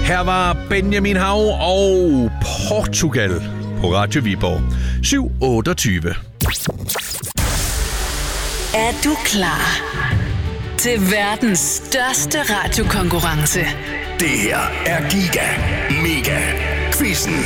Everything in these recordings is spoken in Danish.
Her var Benjamin Hav og Portugal på Radio Viborg. 7:28. Er du klar til verdens største radiokonkurrence? Det her er Giga Mega Quizzen.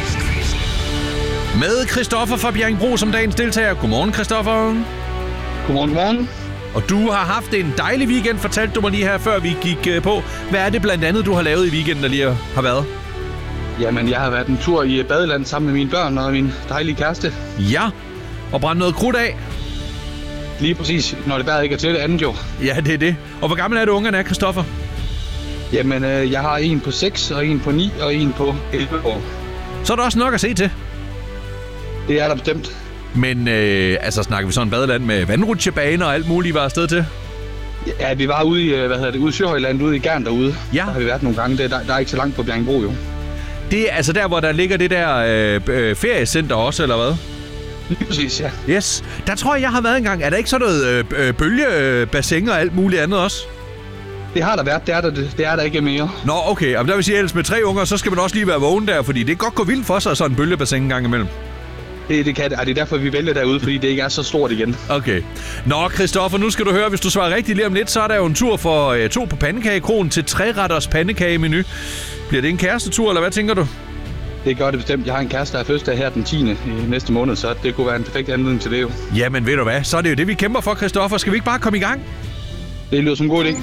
Med Christoffer fra Bjerringbro som dagens deltager. Godmorgen, Christoffer. Godmorgen. Og du har haft en dejlig weekend, fortalte du mig lige her, før vi gik på. Hvad er det blandt andet, du har lavet i weekenden, der lige har været? Jamen, jeg har været en tur i badeland sammen med mine børn og min dejlige kæreste. Ja, og brændt noget krudt af. Lige præcis, når det bare ikke er til det andet jo. Ja, det er det. Og hvor gammel er det, ungerne er, Christoffer? Jamen, jeg har en på 6, og en på 9, og en på 11 år. Så er der også nok at se til. Det er der bestemt. Men altså snakker vi sådan en badeland med vandrutsjebane og alt muligt, var afsted til? Ja, vi var ude i, ude i Søhøjlandet, ude i Gern derude. Ja. Der har vi været nogle gange. Der er ikke så langt på Bjerringbro jo. Det er altså der, hvor der ligger det der feriecenter også, eller hvad? Lige præcis, ja. Yes. Der tror jeg har været engang. Er der ikke sådan noget bølgebassin og alt muligt andet også? Det har der været. Det er der ikke mere. Nå, okay. Og der vil sige, at ellers med 3 unger, så skal man også lige være vågen der, fordi det kan godt gå vildt for sig, sådan en bølgebassin en gang imellem. Det kan det. Og det er derfor, vi vælger derude, fordi det ikke er så stort igen. Okay. Nå, Christoffer, nu skal du høre, hvis du svarer rigtigt lige om lidt, så er der jo en tur for 2 på pandekagekronen til 3-retters pandekagemenu. Bliver det en kærestetur, eller hvad tænker du? Det gør det bestemt. Jeg har en kæreste, der er fødselsdag her den 10. i næste måned, så det kunne være en perfekt anledning til det jo. Jamen, ved du hvad? Så er det jo det, vi kæmper for, Christoffer. Skal vi ikke bare komme i gang? Det lyder som en god idé.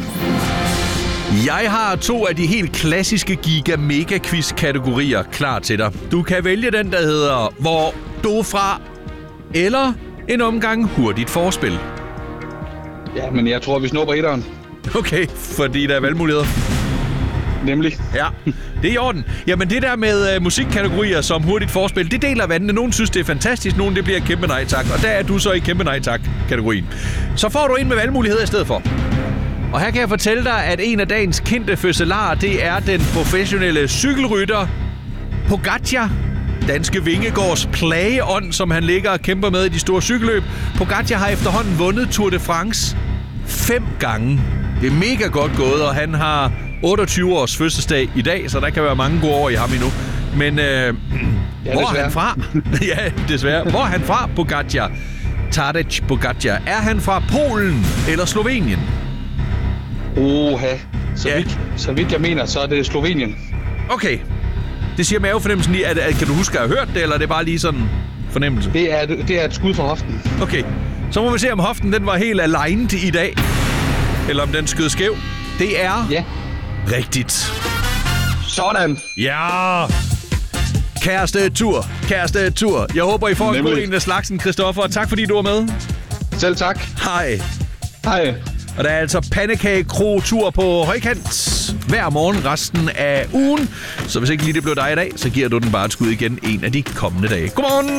Jeg har 2 af de helt klassiske Giga Mega Quiz kategorier klar til dig. Du kan vælge den, der hedder Hvor du er fra, eller en omgang hurtigt forspil. Ja, men jeg tror, vi snupper etteren. Okay, fordi der er valgmuligheder. Nemlig. Ja, det er i orden. Jamen det der med musikkategorier som hurtigt forspil, det deler vandene. Nogen synes, det er fantastisk, nogen det bliver kæmpe nej tak. Og der er du så i kæmpe nej tak kategorien. Så får du en med valgmuligheder i stedet for. Og her kan jeg fortælle dig, at en af dagens kendte fødselarer, det er den professionelle cykelrytter Pogačar. Danske Vingegaards plageånd, som han ligger og kæmper med i de store cykelløb. Pogačar har efterhånden vundet Tour de France 5 gange. Det er mega godt gået, og han har 28 års fødselsdag i dag, så der kan være mange gode år i ham endnu. Men hvor er han fra? Ja, desværre. Hvor er han fra, Pogačar? Tadej Pogačar. Er han fra Polen eller Slovenien? Så vidt jeg mener, så er det Slovenien. Okay. Det siger mavefornemmelsen lige. Kan du huske at have hørt det, eller er det bare lige sådan fornemmelse? Det er et skud fra hoften. Okay. Så må vi se, om hoften den var helt aligned i dag. Eller om den skød skæv. Det er rigtigt. Sådan. Ja. Kæreste tur. Jeg håber, I får en god en af slagsen, Christoffer. Tak fordi du var med. Selv tak. Hej. Hej. Og der er altså pandekage-kro-tur på højkant hver morgen resten af ugen. Så hvis ikke lige det blev dig i dag, så giver du den bare et skud igen en af de kommende dage. Godmorgen!